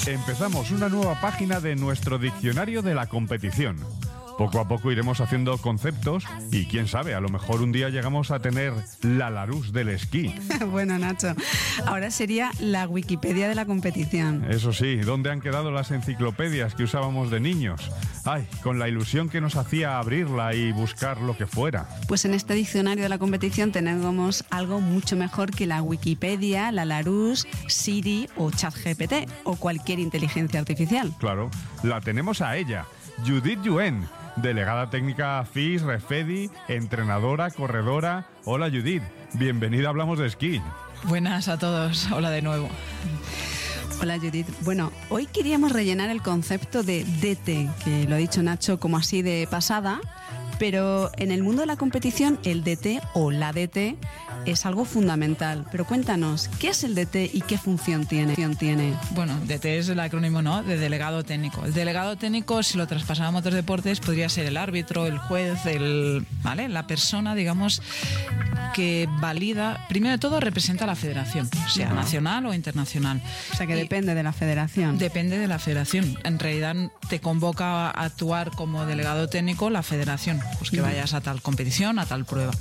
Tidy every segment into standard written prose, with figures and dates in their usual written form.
Empezamos una nueva página de nuestro diccionario de la competición. Poco a poco iremos haciendo conceptos y quién sabe, a lo mejor un día llegamos a tener la Larousse del esquí. Bueno, Nacho, ahora sería la Wikipedia de la competición. Eso sí, ¿dónde han quedado las enciclopedias que usábamos de niños? Ay, con la ilusión que nos hacía abrirla y buscar lo que fuera. Pues en este diccionario de la competición tenemos algo mucho mejor que la Wikipedia, la Larousse, Siri o ChatGPT o cualquier inteligencia artificial. Claro, la tenemos a ella, Judith Yuen, delegada técnica FIS, Refedi, entrenadora, corredora. Hola Judith, bienvenida a Hablamos de Esquí. Buenas a todos, hola de nuevo. Hola Judith. Bueno, hoy queríamos rellenar el concepto de DT, que lo ha dicho Nacho como así de pasada, pero en el mundo de la competición el DT o la DT es algo fundamental. Pero cuéntanos, ¿qué es el DT y qué función tiene? Bueno, DT es el acrónimo, ¿no?, de delegado técnico. El delegado técnico, si lo traspasamos a otros deportes, podría ser el árbitro, el juez, ¿vale?, la persona, digamos, que valida, primero de todo representa a la federación, sea nacional o internacional. O sea que depende de la federación. Depende de la federación. En realidad te convoca a actuar como delegado técnico la federación, pues que vayas a tal competición, a tal prueba.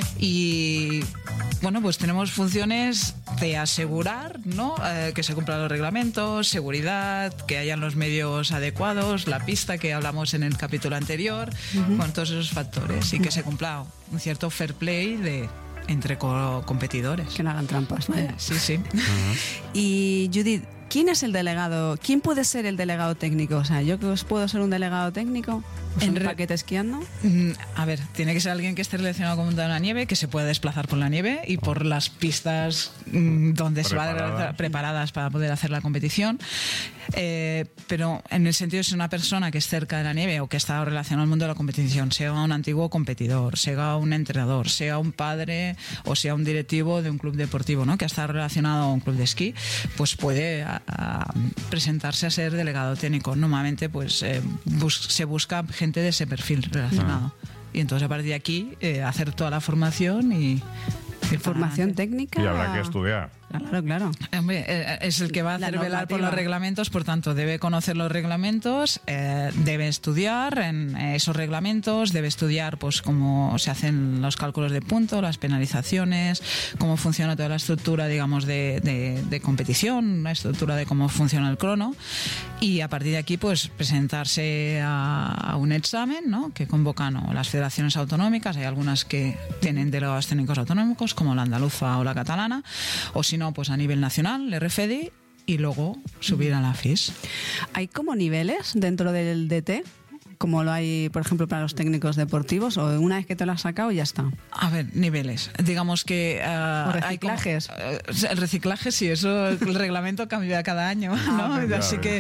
Y bueno, pues tenemos funciones de asegurar, ¿no?, que se cumplan los reglamentos, seguridad, que hayan los medios adecuados, la pista que hablamos en el capítulo anterior, con todos esos factores, y que se cumpla un cierto fair play entre competidores. Que no hagan trampas, ¿no? Sí. Y Judith, ¿quién es el delegado? ¿Quién puede ser el delegado técnico? O sea, ¿yo puedo ser un delegado técnico? ¿En un paquete esquiando? A ver, tiene que ser alguien que esté relacionado con la nieve, que se pueda desplazar por la nieve y por las pistas donde se va preparadas para poder hacer la competición. Pero en el sentido de ser una persona que es cerca de la nieve o que está relacionada al mundo de la competición, sea un antiguo competidor, sea un entrenador, sea un padre o sea un directivo de un club deportivo, ¿no?, que está relacionado a un club de esquí, pues puede presentarse a ser delegado técnico. Normalmente pues se busca gente de ese perfil relacionado. Y entonces a partir de aquí hacer toda la formación y formación técnica. Y habrá que estudiar. Claro. Hombre, es el que va a hacer velar por los reglamentos, por tanto debe conocer los reglamentos, debe estudiar en esos reglamentos, debe estudiar pues cómo se hacen los cálculos de puntos, las penalizaciones, cómo funciona toda la estructura, digamos, de competición, una estructura de cómo funciona el crono, y a partir de aquí pues presentarse a un examen, ¿no?, que convocan las federaciones autonómicas. Hay algunas que tienen delegados técnicos autonómicos, como la andaluza o la catalana, o si no, pues a nivel nacional, el RFEDI, y luego subir a la FIS. ¿Hay como niveles dentro del DT? Como lo hay, por ejemplo, para los técnicos deportivos, o una vez que te lo has sacado ya está. A ver, niveles. Digamos que reciclajes. El reciclaje, sí, eso, el reglamento cambia cada año, ¿no? Así que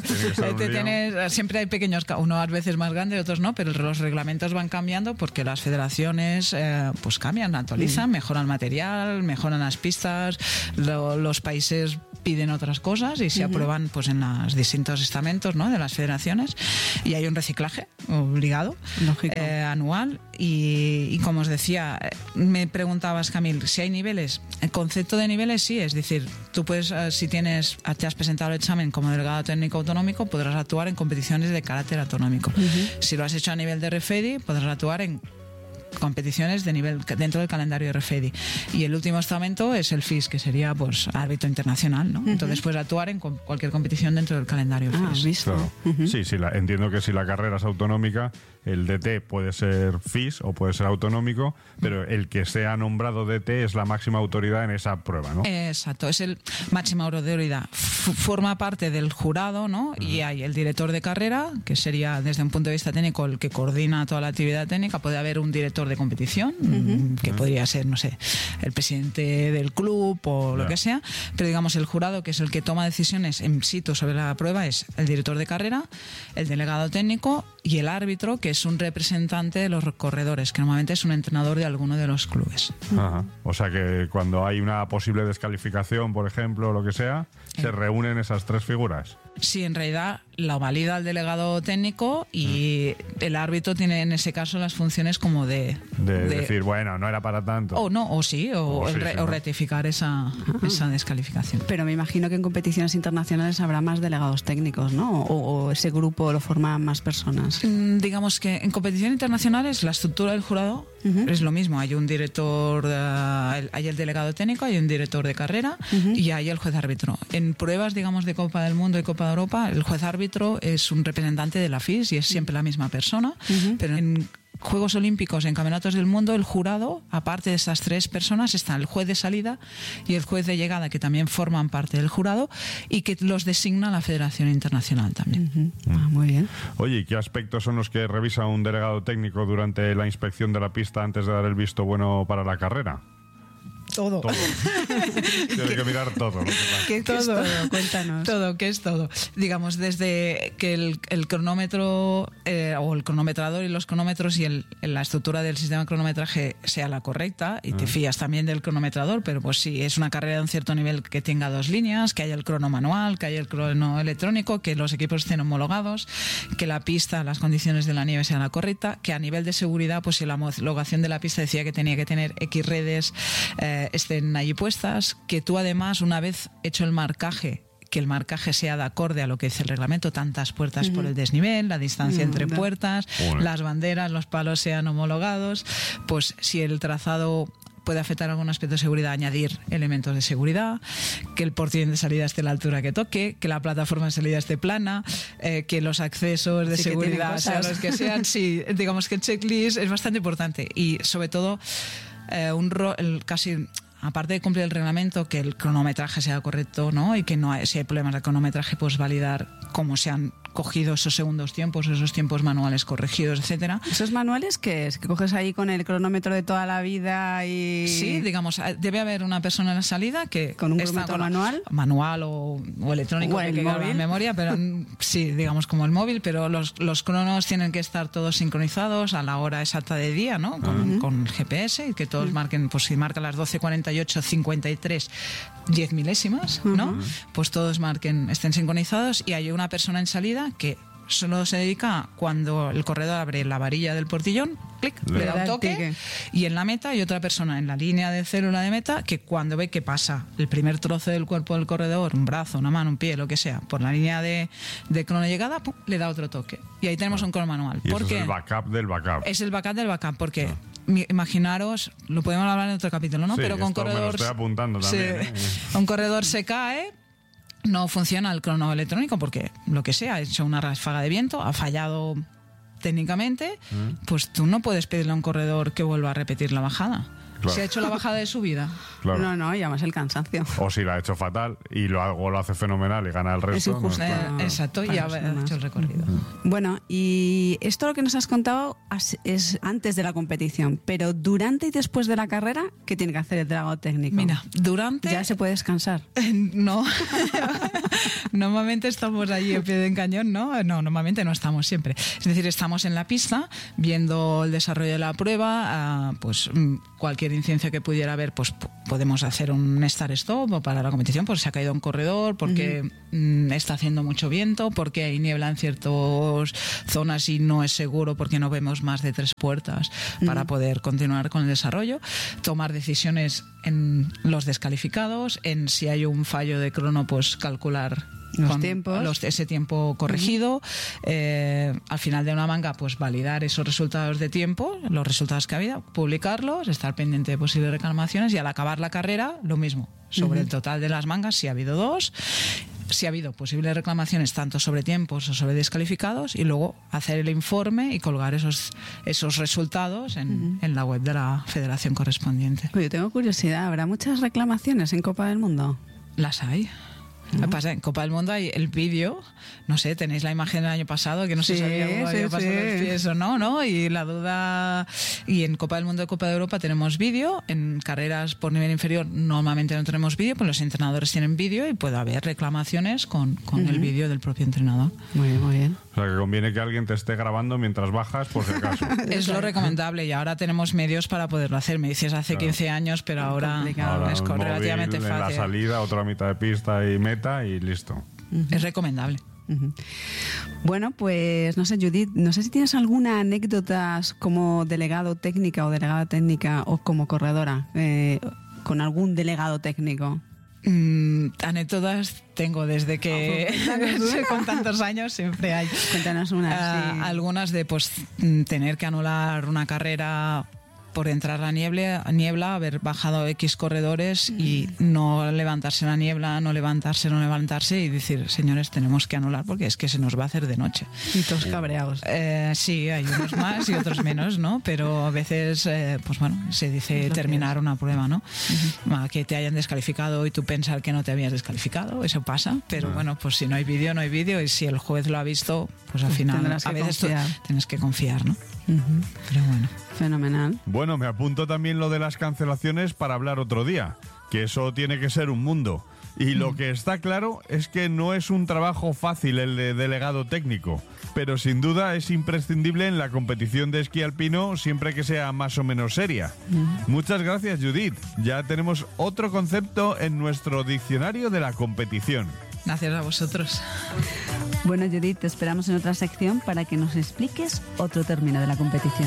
siempre hay pequeños, uno a veces más grande, otros no, pero los reglamentos van cambiando porque las federaciones pues cambian, actualizan, mejoran material, mejoran las pistas, los países piden otras cosas y se aprueban pues en los distintos estamentos, ¿no?, de las federaciones, y hay un reciclaje obligado, anual, y como os decía, me preguntabas, Camil, si hay niveles. El concepto de niveles sí, es decir, tú puedes, si te has presentado el examen como delegado técnico autonómico, podrás actuar en competiciones de carácter autonómico. Si lo has hecho a nivel de RFEDI, podrás actuar en competiciones de nivel dentro del calendario de RFEDI, y el último estamento es el FIS, que sería pues árbitro internacional, ¿no? Entonces puedes actuar en cualquier competición dentro del calendario FIS. ¿Visto? Claro. Sí, entiendo que si la carrera es autonómica, el DT puede ser FIS o puede ser autonómico, pero el que sea nombrado DT es la máxima autoridad en esa prueba, ¿no? Exacto, es el máxima autoridad. Forma parte del jurado, ¿no? Y hay el director de carrera, que sería desde un punto de vista técnico el que coordina toda la actividad técnica. Puede haber un director de competición, que podría ser, no sé, el presidente del club o lo que sea, pero digamos el jurado, que es el que toma decisiones en situ sobre la prueba, es el director de carrera, el delegado técnico y el árbitro, que es un representante de los corredores, que normalmente es un entrenador de alguno de los clubes. Ajá. O sea que cuando hay una posible descalificación, por ejemplo, o lo que sea, se reúnen esas tres figuras. Sí, en realidad lo valida el delegado técnico y el árbitro tiene en ese caso las funciones como de decir, bueno, no era para tanto. O rectificar esa descalificación. Pero me imagino que en competiciones internacionales habrá más delegados técnicos, ¿no? O ese grupo lo forman más personas. Digamos que en competiciones internacionales la estructura del jurado es lo mismo. Hay un director, hay el delegado técnico, hay un director de carrera y hay el juez árbitro. En pruebas, digamos, de Copa del Mundo y Copa de Europa, el juez árbitro es un representante de la FIS y es siempre la misma persona, pero en Juegos Olímpicos, en Campeonatos del Mundo, el jurado, aparte de esas 3 personas, está el juez de salida y el juez de llegada, que también forman parte del jurado y que los designa la Federación Internacional también. Muy bien. Oye, ¿y qué aspectos son los que revisa un delegado técnico durante la inspección de la pista antes de dar el visto bueno para la carrera? Todo. Tiene que mirar todo. ¿Qué es todo? Cuéntanos. Todo, ¿qué es todo? Digamos, desde que el cronómetro o el cronometrador y los cronómetros y la estructura del sistema de cronometraje sea la correcta, y te fías también del cronometrador, pero pues si es una carrera de un cierto nivel, que tenga 2 líneas, que haya el crono manual, que haya el crono electrónico, que los equipos estén homologados, que la pista, las condiciones de la nieve sean la correcta, que a nivel de seguridad, pues si la homologación de la pista decía que tenía que tener X redes, estén allí puestas, que tú además, una vez hecho el marcaje, que el marcaje sea de acorde a lo que dice el reglamento, tantas puertas por el desnivel, la distancia entre puertas, las banderas, los palos sean homologados, pues si el trazado puede afectar algún aspecto de seguridad, añadir elementos de seguridad, que el portillón de salida esté a la altura que toque, que la plataforma de salida esté plana, que los accesos de seguridad sean los que sean. Sí, digamos que el checklist es bastante importante y sobre todo casi, aparte de cumplir el reglamento, que el cronometraje sea correcto, ¿no? Y que si hay problemas de cronometraje, pues validar cómo se han cogido esos segundos tiempos, esos tiempos manuales corregidos, etcétera. ¿Esos manuales qué es? ¿Que coges ahí con el cronómetro de toda la vida y...? Sí, digamos, debe haber una persona en la salida que... ¿Con un cronómetro manual? Manual o electrónico, o el móvil. En memoria, pero sí, digamos como el móvil, pero los cronos tienen que estar todos sincronizados a la hora exacta de día, ¿no? Con el GPS, y que todos marquen, pues si marca las 12:48:53, 10 milésimas, ¿no? Pues todos estén sincronizados, y hay una persona en salida que solo se dedica cuando el corredor abre la varilla del portillón, clic, le da un toque, y en la meta hay otra persona en la línea de célula de meta que cuando ve que pasa el primer trozo del cuerpo del corredor, un brazo, una mano, un pie, lo que sea, por la línea de crono llegada, ¡pum!, le da otro toque. Y ahí tenemos un crono manual. Y eso es el backup del backup. Es el backup del backup, porque... imaginaros, lo podemos hablar en otro capítulo, ¿no? Sí, pero con corredor, me lo estoy apuntando también, un corredor se cae, no funciona el crono electrónico porque lo que sea, ha hecho una ráfaga de viento, ha fallado técnicamente, pues tú no puedes pedirle a un corredor que vuelva a repetir la bajada. Claro. Se ha hecho la bajada de subida. Claro. No, llamas el cansancio. O si la ha hecho fatal y luego lo hace fenomenal y gana el resto. Es injusto. Exacto, y ha hecho el recorrido. Bueno, y esto lo que nos has contado es antes de la competición, pero durante y después de la carrera, ¿qué tiene que hacer el delegado técnico? Mira, durante... ¿Ya se puede descansar? No. Normalmente estamos allí en pie de cañón, ¿no? No, normalmente no estamos siempre. Es decir, estamos en la pista viendo el desarrollo de la prueba, pues cualquier incidencia que pudiera haber, pues podemos hacer un start-stop o para la competición, pues se ha caído un corredor, porque está haciendo mucho viento, porque hay niebla en ciertas zonas y no es seguro porque no vemos más de 3 puertas para poder continuar con el desarrollo. Tomar decisiones en los descalificados, en si hay un fallo de crono, pues calcular los tiempos, ese tiempo corregido, al final de una manga, pues validar esos resultados de tiempo, los resultados que ha habido, publicarlos, estar pendiente de posibles reclamaciones, y al acabar la carrera lo mismo, sobre el total de las mangas, si ha habido 2, si ha habido posibles reclamaciones tanto sobre tiempos o sobre descalificados, y luego hacer el informe y colgar esos resultados en la web de la federación correspondiente. Yo tengo curiosidad, ¿habrá muchas reclamaciones en Copa del Mundo? Las hay. Pasa, en Copa del Mundo hay el vídeo, no sé, tenéis la imagen del año pasado, que no se sabía cómo había pasado los pies o no, y la duda. Y en Copa del Mundo y Copa de Europa tenemos vídeo, en carreras por nivel inferior normalmente no tenemos vídeo, pues los entrenadores tienen vídeo y puede haber reclamaciones con el vídeo del propio entrenador. Muy bien. O sea, que conviene que alguien te esté grabando mientras bajas, por si acaso. Es lo recomendable, y ahora tenemos medios para poderlo hacer. Me dices hace 15 años, pero ahora es relativamente fácil. En la salida, otra mitad de pista y meta, y listo. Es recomendable. Bueno, pues no sé, Judith, no sé si tienes alguna anécdota como delegado técnica o delegada técnica o como corredora con algún delegado técnico. Anécdotas tengo desde que con tantos años siempre hay. Cuéntanos unas. Sí. Algunas de pues tener que anular una carrera por entrar la niebla, haber bajado X corredores y no levantarse la niebla, no levantarse y decir, señores, tenemos que anular porque es que se nos va a hacer de noche. Y todos cabreados. Sí, hay unos más y otros menos, ¿no? Pero a veces, pues bueno, se dice terminar una prueba, ¿no? Que te hayan descalificado y tú pensar que no te habías descalificado, eso pasa, pero bueno, pues si no hay vídeo, no hay vídeo y si el juez lo ha visto, pues al final a veces tú tienes que confiar, ¿no? Pero bueno. Fenomenal. Bueno, me apunto también lo de las cancelaciones para hablar otro día, que eso tiene que ser un mundo. Y lo que está claro es que no es un trabajo fácil el de delegado técnico, pero sin duda es imprescindible en la competición de esquí alpino siempre que sea más o menos seria. Muchas gracias, Judith. Ya tenemos otro concepto en nuestro diccionario de la competición. Gracias a vosotros. Bueno, Judith, te esperamos en otra sección para que nos expliques otro término de la competición.